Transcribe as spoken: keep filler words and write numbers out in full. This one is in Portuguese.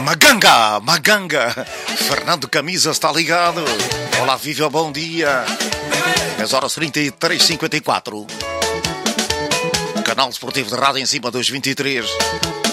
Maganga, Maganga. Fernando Camisa está ligado. Olá, viva, bom dia. As horas trinta e três e cinquenta e quatro. Canal Desportivo de Rádio em cima dos vinte e três.